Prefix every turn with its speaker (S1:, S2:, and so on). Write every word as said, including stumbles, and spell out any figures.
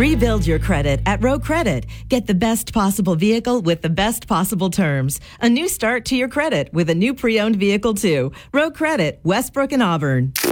S1: Rebuild your credit at Row Credit. Get the best possible vehicle with the best possible terms. A new start to your credit with a new pre-owned vehicle too. Row Credit, Westbrook and Auburn.